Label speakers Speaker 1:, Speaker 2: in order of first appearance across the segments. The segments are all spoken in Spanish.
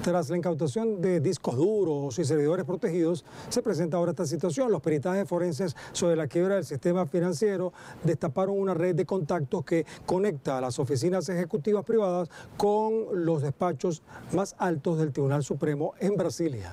Speaker 1: Tras la incautación de discos duros y servidores protegidos, se presenta ahora esta situación. Los peritajes forenses sobre la quiebra del sistema financiero destaparon una red de contactos que conecta a las oficinas ejecutivas privadas con los despachos más altos del Tribunal Supremo en Brasilia.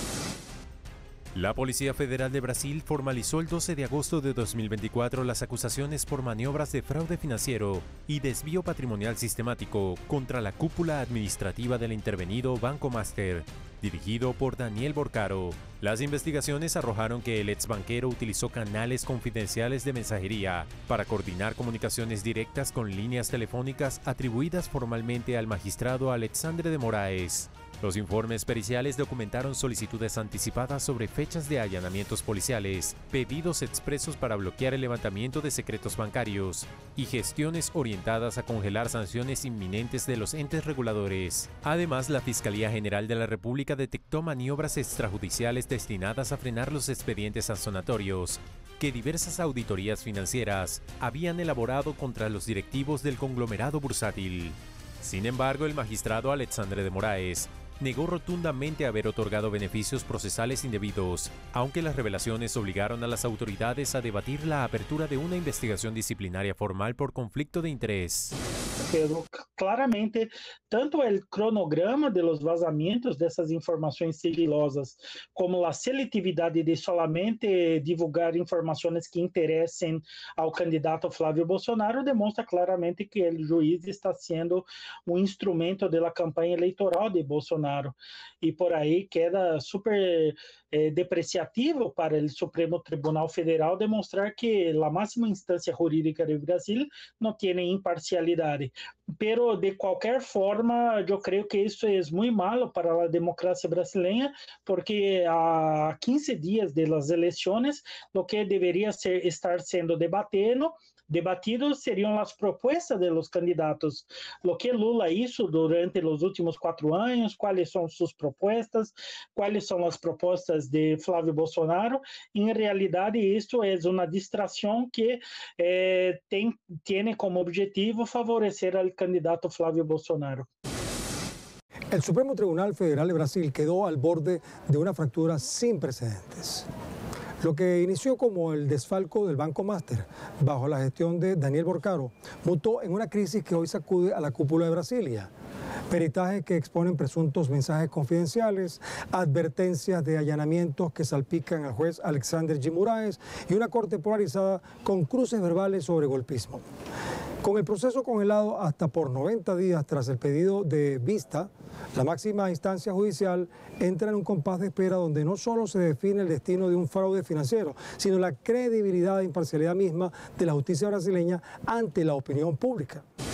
Speaker 2: La Policía Federal de Brasil formalizó el 12 de agosto de 2024 las acusaciones por maniobras de fraude financiero y desvío patrimonial sistemático contra la cúpula administrativa del intervenido Banco Master, dirigido por Daniel Borcaro. Las investigaciones arrojaron que el exbanquero utilizó canales confidenciales de mensajería para coordinar comunicaciones directas con líneas telefónicas atribuidas formalmente al magistrado Alexandre de Moraes. Los informes periciales documentaron solicitudes anticipadas sobre fechas de allanamientos policiales, pedidos expresos para bloquear el levantamiento de secretos bancarios y gestiones orientadas a congelar sanciones inminentes de los entes reguladores. Además, la Fiscalía General de la República detectó maniobras extrajudiciales destinadas a frenar los expedientes sancionatorios que diversas auditorías financieras habían elaborado contra los directivos del conglomerado bursátil. Sin embargo, el magistrado Alexandre de Moraes negó rotundamente haber otorgado beneficios procesales indebidos, aunque las revelaciones obligaron a las autoridades a debatir la apertura de una investigación disciplinaria formal por conflicto de interés.
Speaker 3: Pedro, claramente, tanto o cronograma de los vazamentos dessas informações sigilosas, como a seletividade de solamente divulgar informações que interessem ao candidato Flávio Bolsonaro, demonstra claramente que o juiz está sendo um instrumento da campanha eleitoral de Bolsonaro. E por aí queda super depreciativo para o Supremo Tribunal Federal demonstrar que a máxima instância jurídica do Brasil não tem imparcialidade. Pero de qualquer forma, eu creio que isso é muito malo para a democracia brasileira, porque a 15 dias das eleições, o que deveria estar sendo debatidos seriam as propostas de los candidatos. O que Lula hizo durante os últimos 4 anos, quais são suas propostas, quais são as propostas de Flávio Bolsonaro. Em realidade, isso é uma distração que tem como objetivo favorecer ao candidato Flávio Bolsonaro.
Speaker 1: El Supremo Tribunal Federal de Brasil quedó al borde de una fractura sin precedentes. Lo que inició como el desfalco del Banco Master bajo la gestión de Daniel Borcaro mutó en una crisis que hoy sacude a la cúpula de Brasilia. Peritajes que exponen presuntos mensajes confidenciales, advertencias de allanamientos que salpican al juez Alexandre de Moraes y una corte polarizada con cruces verbales sobre golpismo. Con el proceso congelado hasta por 90 días tras el pedido de vista, la máxima instancia judicial entra en un compás de espera donde no solo se define el destino de un fraude financiero, sino la credibilidad e imparcialidad misma de la justicia brasileña ante la opinión pública.